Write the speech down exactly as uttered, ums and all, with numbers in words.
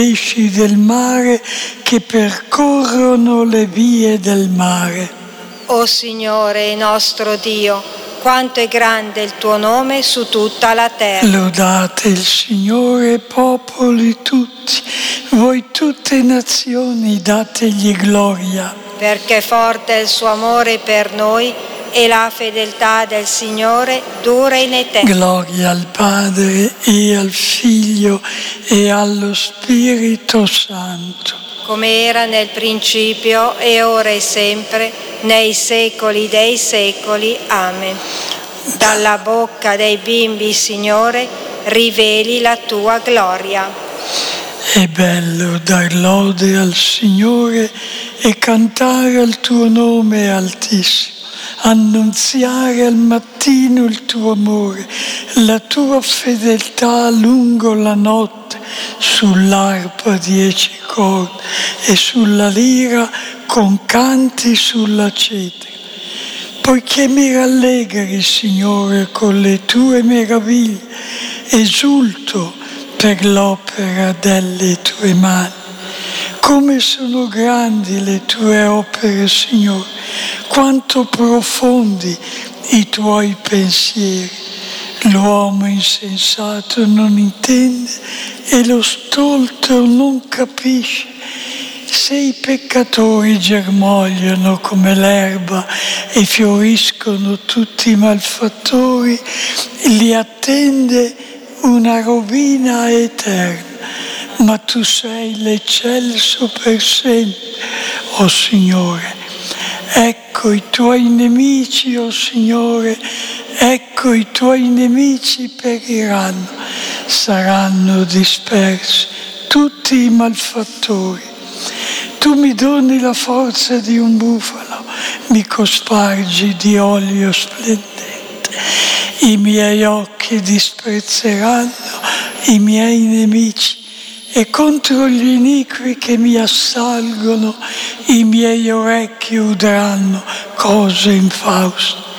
pesci del mare che percorrono le vie del mare. O Signore nostro Dio, quanto è grande il tuo nome su tutta la terra. Lodate il Signore, popoli tutti, voi tutte nazioni dategli gloria. Perché forte è il suo amore per noi e la fedeltà del Signore dura in eterno. Gloria al Padre e al Figlio e allo Spirito Santo. Come era nel principio e ora e sempre, nei secoli dei secoli. Amen. Dalla bocca dei bimbi, Signore, riveli la tua gloria. È bello dar lode al Signore e cantare al tuo nome altissimo, annunziare al mattino il tuo amore, la tua fedeltà lungo la notte, sull'arpa dieci corde e sulla lira con canti sulla cetra. Poiché mi rallegri, Signore, con le tue meraviglie, esulto per l'opera delle tue mani. Come sono grandi le tue opere, Signore, quanto profondi i tuoi pensieri. L'uomo insensato non intende e lo stolto non capisce. Se i peccatori germogliano come l'erba e fioriscono tutti i malfattori, li attende una rovina eterna. Ma tu sei l'eccelso per sempre, o Signore. Ecco i tuoi nemici, o Signore, ecco i tuoi nemici periranno, saranno dispersi tutti i malfattori. Tu mi doni la forza di un bufalo, mi cospargi di olio splendente. I miei occhi disprezzeranno i miei nemici e contro gli iniqui che mi assalgono i miei orecchi udranno cose infauste.